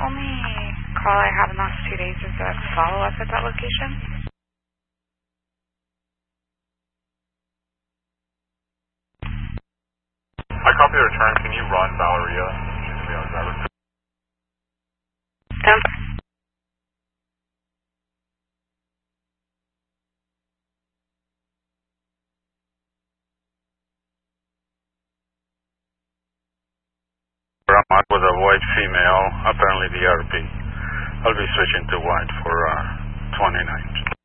only call I have in the last 2 days is a follow-up at that location. I copy the return. Can you run Valeria? She's going to be on the driver. I'm out with a white female, apparently the RP. I'll be switching to white for 29.